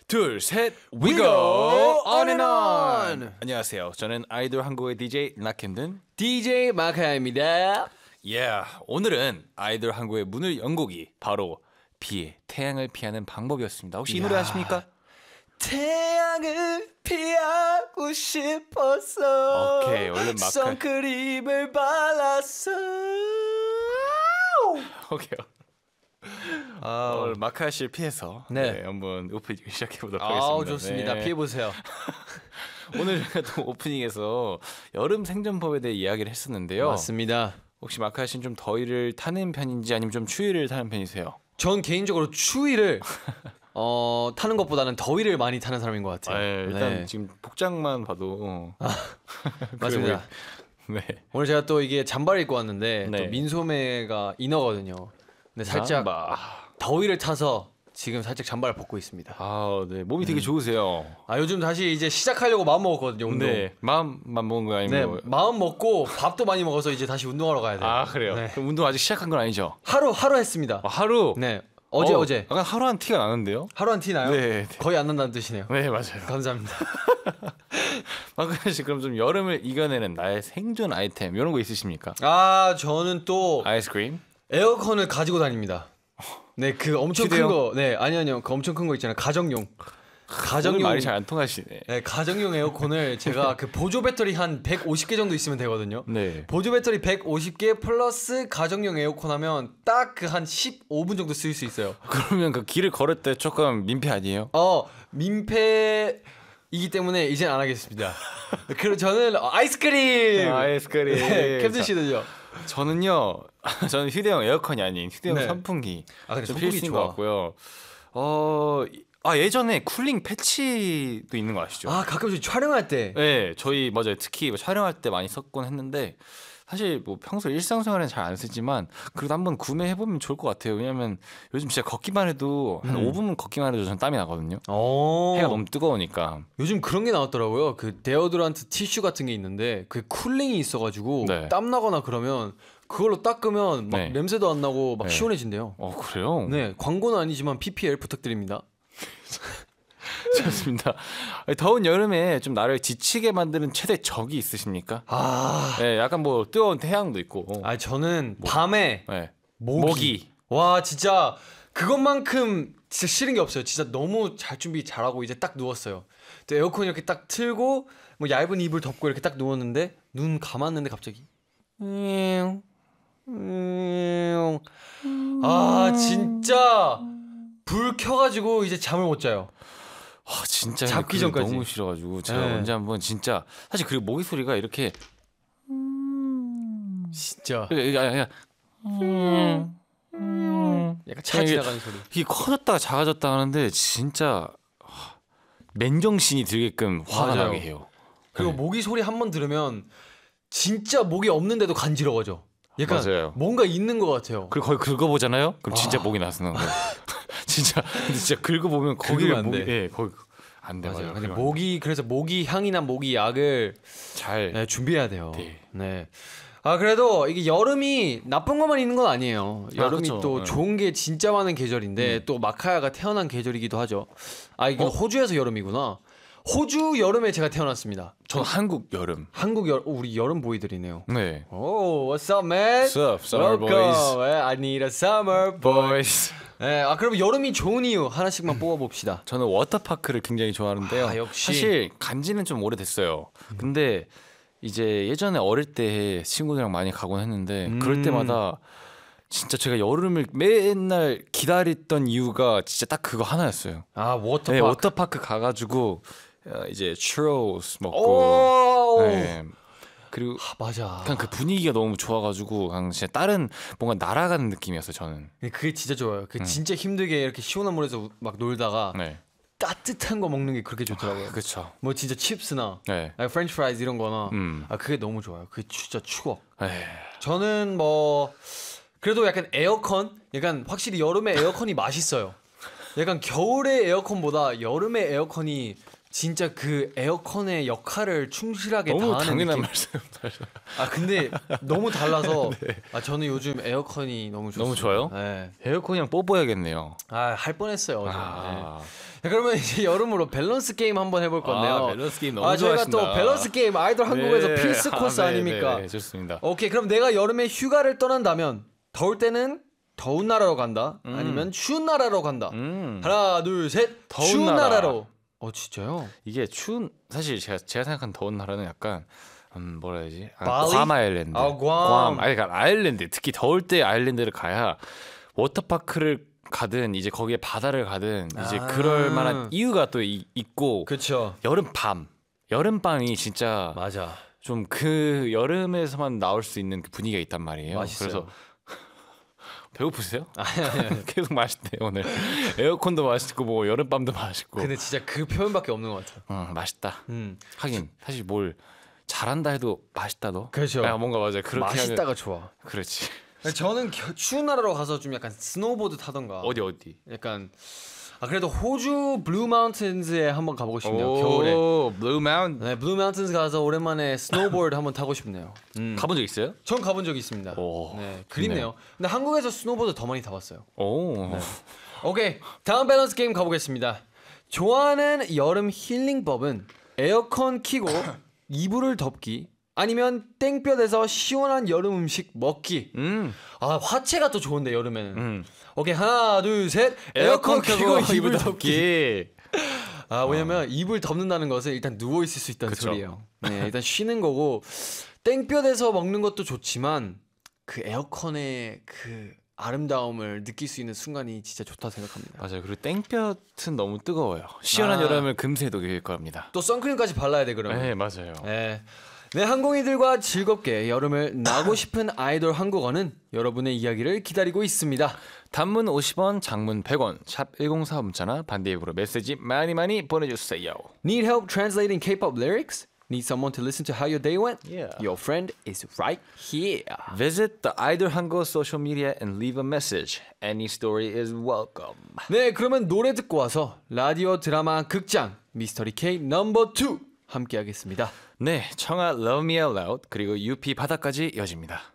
둘, 셋, We go on and on. 안녕하세요. 저는 아이돌 한국의 DJ 락캠든 DJ 마카입니다. 오늘은 아이돌 한국의 문을 연 곡이 바로 비의 태양을 피하는 방법이었습니다. 혹시 이 노래 아십니까? 태양을 피하고 싶었어. 오케이, 얼른 마카. 선크림을 발랐어. 오케이. 오늘 마카 씨를 피해서 한번 오프닝 시작해 보도록 하겠습니다. 좋습니다. 피해 보세요. 오늘 저희가 또 오프닝에서 여름 생존법에 대해 이야기를 했었는데요. 맞습니다. 혹시 마카 씨는 좀 더위를 타는 편인지 아니면 좀 추위를 타는 편이세요? 전 개인적으로 추위를 타는 것보다는 더위를 많이 타는 사람인 것 같아요. 일단 지금 복장만 봐도 맞습니다. 네. 오늘 제가 또 이게 잠바를 입고 왔는데 또 민소매가 이너거든요. 근데 살짝 더위를 타서 지금 살짝 잠바를 벗고 있습니다. 몸이 되게 좋으세요. 요즘 다시 이제 시작하려고 마음 먹었거든요. 운동. 네, 마음만 먹은 거 아니면 마음 먹고 밥도 많이 먹어서 이제 다시 운동하러 가야 돼요. 그래요? 네. 그럼 운동 아직 시작한 건 아니죠? 하루 했습니다. 하루? 네. 어제. 약간 하루 한 티가 나는데요? 하루 한 티 나요? 네. 거의 안 난다는 뜻이네요. 네, 맞아요. 감사합니다. 마카 씨, 그럼 좀 여름을 이겨내는 나의 생존 아이템 이런 거 있으십니까? 저는 또 아이스크림? 에어컨을 가지고 다닙니다. 네, 그 엄청 큰 거. 네, 아니요. 그 엄청 큰 거 있잖아요. 가정용 말이 잘 안 통하시네. 네, 가정용 에어컨을 제가 그 보조 배터리 한 150개 정도 있으면 되거든요. 네. 보조 배터리 150개 플러스 가정용 에어컨 하면 딱 그 한 15분 정도 쓸 수 있어요. 그러면 그 길을 걸을 때 조금 민폐 아니에요? 민폐이기 때문에 이젠 안 하겠습니다. 그리고 저는 아이스크림. 네, 캡틴 씨는요? 저는 휴대용 에어컨이 아닌 휴대용 선풍기. 근데 좀 필수인 것 같고요. 예전에 쿨링 패치도 있는 거 아시죠? 가끔씩 촬영할 때. 네, 저희 맞아요. 특히 촬영할 때 많이 썼곤 했는데 사실 뭐 평소 일상생활에는 잘 안 쓰지만 그래도 한번 구매해 보면 좋을 것 같아요. 왜냐면 요즘 진짜 걷기만 해도 한 5분 걷기만 해도 전 땀이 나거든요. 해가 너무 뜨거우니까. 요즘 그런 게 나왔더라고요. 그 데오드란트 티슈 같은 게 있는데 그 쿨링이 있어가지고 땀 나거나 그러면 그걸로 닦으면 막 냄새도 안 나고 막 시원해진대요. 그래요? 네, 광고는 아니지만 PPL 부탁드립니다. 좋습니다. 더운 여름에 좀 나를 지치게 만드는 최대 적이 있으십니까? 네, 약간 뭐 뜨거운 태양도 있고. 저는 밤에 모기. 와, 진짜 그것만큼 진짜 싫은 게 없어요. 진짜 너무 잘 준비 잘하고 이제 딱 누웠어요. 또 에어컨 이렇게 딱 틀고 뭐 얇은 이불 덮고 이렇게 딱 누웠는데 눈 감았는데 갑자기 진짜 불 켜가지고 이제 잠을 못 자요. 진짜 잡기 전까지 너무 싫어가지고 제가 언제 한번 진짜 사실 그리고 모기 소리가 이렇게 진짜 약간 차 지나가는 소리. 이게 커졌다가 작아졌다 하는데 진짜 맨정신이 들게끔 화가 나게 해요. 그리고 모기 소리 한 번 들으면 진짜 목이 없는데도 간지러워져. 약간 맞아요. 뭔가 있는 것 같아요. 그리고 거기 긁어보잖아요? 그럼 진짜 목이 나서는 거예요. 진짜 긁어보면 거기를 안 돼. 거기 안 돼. 맞아요. 근데 그래서 모기 향이나 모기 약을 잘 준비해야 돼요. 네. 그래도 이게 여름이 나쁜 것만 있는 건 아니에요. 여름이 또 좋은 게 진짜 많은 계절인데 또 마카야가 태어난 계절이기도 하죠. 이게 호주에서 여름이구나. 호주 여름에 제가 태어났습니다. 전 한국 여름. 우리 여름 보이들이네요. 네. What's up, man? What's up, summer boys? I need a summer boys. 네, 그럼 여름이 좋은 이유 하나씩만 뽑아봅시다. 저는 워터파크를 굉장히 좋아하는데요. 역시. 사실 간지는 좀 오래됐어요. 근데 이제 예전에 어릴 때 친구들이랑 많이 가곤 했는데 그럴 때마다 진짜 제가 여름을 맨날 기다렸던 이유가 진짜 딱 그거 하나였어요. 워터파크. 네, 워터파크 가가지고 이제 추로스 먹고 그리고 맞아. 그냥 그 분위기가 너무 좋아가지고 그냥 진짜 다른 뭔가 날아가는 느낌이었어요. 저는. 그게 진짜 좋아요. 진짜 힘들게 이렇게 시원한 물에서 막 놀다가 따뜻한 거 먹는 게 그렇게 좋더라고요. 그렇죠. 뭐 진짜 칩스나 프렌치 프라이즈 이런 거나 그게 너무 좋아요. 그게 진짜 추억. 저는 뭐 그래도 약간 약간 확실히 여름에 에어컨이 맛있어요. 약간 겨울의 에어컨보다 여름의 에어컨이 진짜 그 에어컨의 역할을 충실하게 너무 다하는 당연한 느낌. 말씀. 아 근데 너무 달라서 아 저는 요즘 에어컨이 너무 좋습니다. 너무 좋아요? 네. 에어컨이랑 뽑아야겠네요. 아할 뻔했어요 어제. 아, 네. 그러면 이제 여름으로 밸런스 게임 한번 해볼 건데요. 밸런스 게임 너무 저희가 좋아하신다. 또 밸런스 게임 아이돌 한국에서 네. 필수 코스 네, 아닙니까? 네, 좋습니다. 오케이 그럼 내가 여름에 휴가를 떠난다면 더울 때는 더운 나라로 간다 아니면 추운 나라로 간다. 하나 둘 셋. 더운 추운 나라. 나라로. 진짜요? 이게 추운 사실 제가 생각한 더운 나라는 약간 뭐라 해야지? 발리? 괌 아일랜드. 아, 괌. 아니 그러니까 아일랜드 특히 더울 때 아일랜드를 가야 워터파크를 가든 이제 거기에 바다를 가든 이제 그럴 만한 이유가 또 있고 그렇죠. 여름밤이 진짜 맞아. 좀 그 여름에서만 나올 수 있는 그 분위기가 있단 말이에요. 맛있어요. 그래서 배고프세요? 계속 맛있대요 오늘. 에어컨도 맛있고 뭐 여름밤도 맛있고. 근데 진짜 그 표현밖에 없는 것 같아. 맛있다. 음. 하긴 사실 뭘 잘한다 해도 맛있다 너. 그렇죠. 야, 뭔가 맞아. 그렇게 맛있다가 좋아. 그렇지. 저는 추운 나라로 가서 좀 약간 스노보드 타던가. 어디? 약간 그래도 호주 블루 마운틴즈에 한번 가보고 싶네요. 겨울에. 블루 마운틴. 네, 블루 마운틴즈 가서 오랜만에 스노보드 한번 타고 싶네요. 가본 적 있어요? 전 가본 적이 있습니다. 오, 네, 그립네요. 근데 한국에서 스노보드 더 많이 타봤어요. 오. 네. 오케이, 다음 밸런스 게임 가보겠습니다. 좋아하는 여름 힐링법은 에어컨 켜고 이불을 덮기 아니면 땡볕에서 시원한 여름 음식 먹기. 화채가 또 좋은데 여름에는. 오케이 하나 둘 셋. 에어컨 켜고 이불 덮기. 왜냐면 이불 덮는다는 것은 일단 누워 있을 수 있다는 그쵸. 소리예요. 네, 일단 쉬는 거고 땡볕에서 먹는 것도 좋지만 그 에어컨의 그 아름다움을 느낄 수 있는 순간이 진짜 좋다 생각합니다. 맞아요. 그리고 땡볕은 너무 뜨거워요. 시원한 여름을 금세 녹일 겁니다. 또 선크림까지 발라야 돼 그러면. 네, 맞아요. 네, 항공이들과 즐겁게 여름을 나고 싶은 아이돌 한국어는 여러분의 이야기를 기다리고 있습니다. 단문 50원, 장문 100원, 샵 1045 문자나 반대입으로 메시지 많이 보내주세요. Need help translating K-pop lyrics? Need someone to listen to how your day went? Yeah. Your friend is right here. Visit the Idol 한국 social media and leave a message. Any story is welcome. 네, 그러면 노래 듣고 와서 라디오 드라마 극장 미스터리 K 넘버 2 함께 하겠습니다. 네, 청아 Love Me Out Loud 그리고 UP 바다까지 이어집니다.